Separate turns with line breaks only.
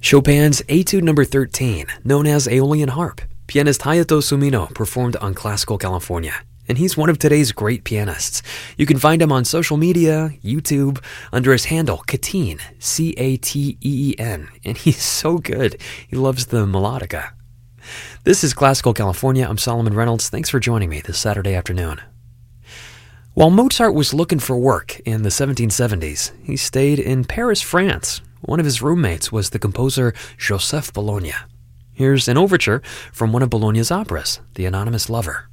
Chopin's Etude Number 13, known as Aeolian Harp, pianist Hayato Sumino performed on Classical California, and he's one of today's great pianists. You can find him on social media, YouTube, under his handle, Cateen, Cateen, and he's so good. He loves the melodica. This is Classical California. I'm Solomon Reynolds. Thanks for joining me this Saturday afternoon. While Mozart was looking for work in the 1770s, he stayed in Paris, France. One of his roommates was the composer Joseph Bologna. Here's an overture from one of Bologna's operas, The Anonymous Lover.